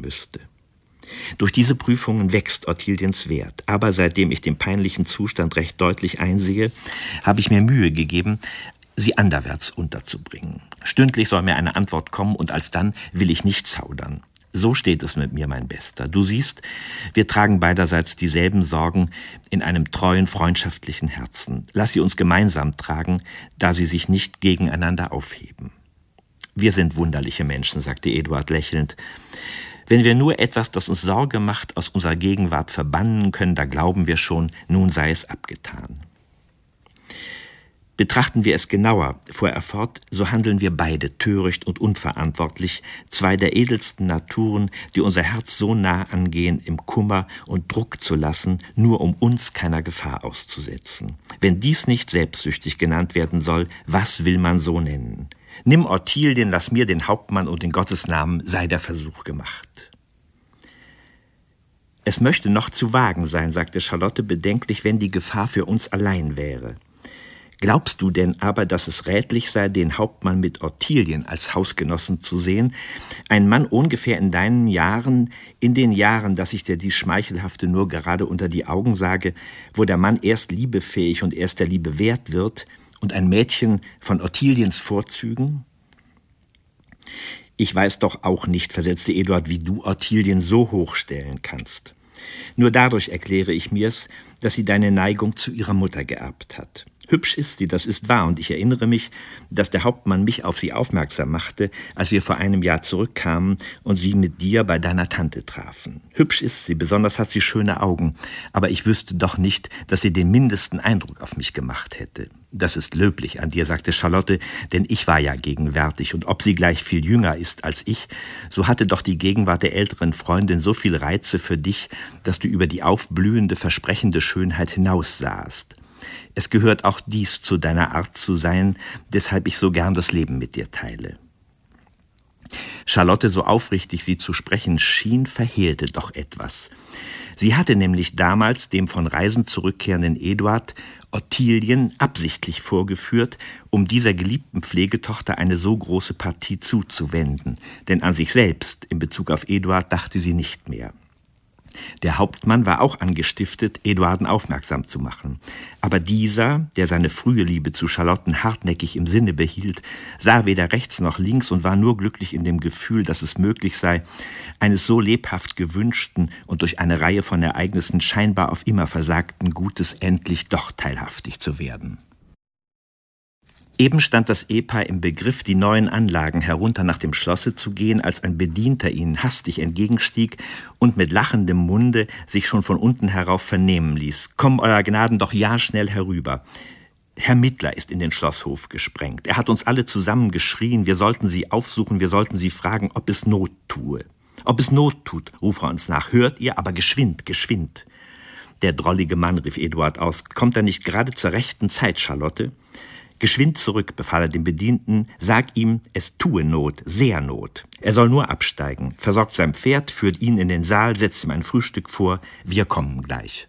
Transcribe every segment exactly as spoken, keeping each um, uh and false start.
müsste. Durch diese Prüfungen wächst Ottiliens Wert, aber seitdem ich den peinlichen Zustand recht deutlich einsehe, habe ich mir Mühe gegeben, sie anderwärts unterzubringen. Stündlich soll mir eine Antwort kommen und alsdann will ich nicht zaudern. So steht es mit mir, mein Bester. Du siehst, wir tragen beiderseits dieselben Sorgen in einem treuen, freundschaftlichen Herzen. Lass sie uns gemeinsam tragen, da sie sich nicht gegeneinander aufheben. Wir sind wunderliche Menschen, sagte Eduard lächelnd. Wenn wir nur etwas, das uns Sorge macht, aus unserer Gegenwart verbannen können, da glauben wir schon, nun sei es abgetan. Betrachten wir es genauer, fuhr er fort, so handeln wir beide töricht und unverantwortlich, zwei der edelsten Naturen, die unser Herz so nah angehen, im Kummer und Druck zu lassen, nur um uns keiner Gefahr auszusetzen. Wenn dies nicht selbstsüchtig genannt werden soll, was will man so nennen? Nimm Ottilien, lass mir den Hauptmann und in Gottes Namen sei der Versuch gemacht. Es möchte noch zu wagen sein, sagte Charlotte bedenklich, wenn die Gefahr für uns allein wäre. Glaubst du denn aber, dass es rätlich sei, den Hauptmann mit Ottilien als Hausgenossen zu sehen? Ein Mann ungefähr in deinen Jahren, in den Jahren, dass ich dir dies Schmeichelhafte nur gerade unter die Augen sage, wo der Mann erst liebefähig und erst der Liebe wert wird, und ein Mädchen von Ottiliens Vorzügen? Ich weiß doch auch nicht, versetzte Eduard, wie du Ottilien so hochstellen kannst. Nur dadurch erkläre ich mir's, dass sie deine Neigung zu ihrer Mutter geerbt hat. Hübsch ist sie, das ist wahr, und ich erinnere mich, dass der Hauptmann mich auf sie aufmerksam machte, als wir vor einem Jahr zurückkamen und sie mit dir bei deiner Tante trafen. Hübsch ist sie, besonders hat sie schöne Augen, aber ich wüsste doch nicht, dass sie den mindesten Eindruck auf mich gemacht hätte. Das ist löblich an dir, sagte Charlotte, denn ich war ja gegenwärtig, und ob sie gleich viel jünger ist als ich, so hatte doch die Gegenwart der älteren Freundin so viel Reize für dich, dass du über die aufblühende, versprechende Schönheit hinaussahst. Es gehört auch dies zu deiner Art zu sein, deshalb ich so gern das Leben mit dir teile. Charlotte, so aufrichtig sie zu sprechen schien, verhehlte doch etwas. Sie hatte nämlich damals dem von Reisen zurückkehrenden Eduard Ottilien absichtlich vorgeführt, um dieser geliebten Pflegetochter eine so große Partie zuzuwenden, denn an sich selbst in Bezug auf Eduard dachte sie nicht mehr. Der Hauptmann war auch angestiftet, Eduarden aufmerksam zu machen. Aber dieser, der seine frühe Liebe zu Charlotten hartnäckig im Sinne behielt, sah weder rechts noch links und war nur glücklich in dem Gefühl, dass es möglich sei, eines so lebhaft gewünschten und durch eine Reihe von Ereignissen scheinbar auf immer versagten Gutes endlich doch teilhaftig zu werden. Eben stand das Ehepaar im Begriff, die neuen Anlagen herunter nach dem Schlosse zu gehen, als ein Bedienter ihnen hastig entgegenstieg und mit lachendem Munde sich schon von unten herauf vernehmen ließ. »Kommen, Euer Gnaden, doch ja schnell herüber. Herr Mittler ist in den Schlosshof gesprengt. Er hat uns alle zusammen geschrien, wir sollten Sie aufsuchen, wir sollten Sie fragen, ob es Not tue. Ob es Not tut, ruft er uns nach. Hört ihr, aber geschwind, geschwind.« »Der drollige Mann«, rief Eduard aus, »kommt er nicht gerade zur rechten Zeit, Charlotte?« »Geschwind zurück«, befahl er dem Bedienten, »sag ihm, es tue Not, sehr Not. Er soll nur absteigen, versorgt sein Pferd, führt ihn in den Saal, setzt ihm ein Frühstück vor, wir kommen gleich.«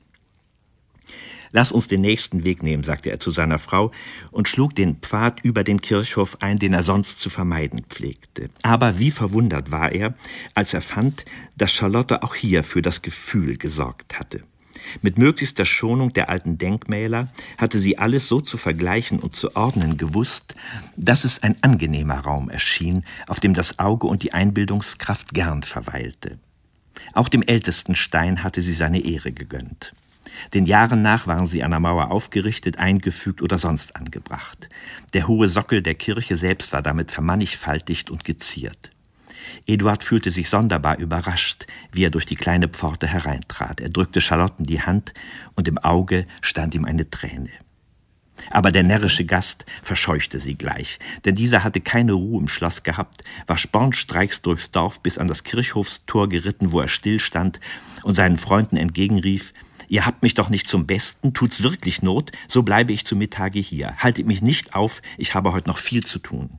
»Lass uns den nächsten Weg nehmen«, sagte er zu seiner Frau und schlug den Pfad über den Kirchhof ein, den er sonst zu vermeiden pflegte. Aber wie verwundert war er, als er fand, dass Charlotte auch hier für das Gefühl gesorgt hatte. Mit möglichster Schonung der alten Denkmäler hatte sie alles so zu vergleichen und zu ordnen gewusst, dass es ein angenehmer Raum erschien, auf dem das Auge und die Einbildungskraft gern verweilte. Auch dem ältesten Stein hatte sie seine Ehre gegönnt. Den Jahren nach waren sie an der Mauer aufgerichtet, eingefügt oder sonst angebracht. Der hohe Sockel der Kirche selbst war damit vermannigfaltigt und geziert. Eduard fühlte sich sonderbar überrascht, wie er durch die kleine Pforte hereintrat. Er drückte Charlotten die Hand und im Auge stand ihm eine Träne. Aber der närrische Gast verscheuchte sie gleich, denn dieser hatte keine Ruhe im Schloss gehabt, war spornstreichs durchs Dorf bis an das Kirchhofstor geritten, wo er stillstand und seinen Freunden entgegenrief: »Ihr habt mich doch nicht zum Besten, tut's wirklich Not, so bleibe ich zu Mittage hier. Haltet mich nicht auf, ich habe heute noch viel zu tun.«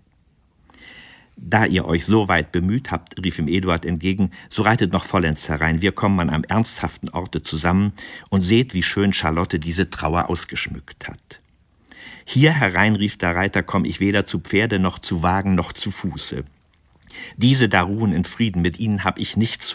»Da ihr euch so weit bemüht habt«, rief ihm Eduard entgegen, »so reitet noch vollends herein. Wir kommen an einem ernsthaften Orte zusammen und seht, wie schön Charlotte diese Trauer ausgeschmückt hat.« »Hier herein«, rief der Reiter, »komm ich weder zu Pferde noch zu Wagen noch zu Fuße. Diese da ruhen in Frieden, mit ihnen hab ich nichts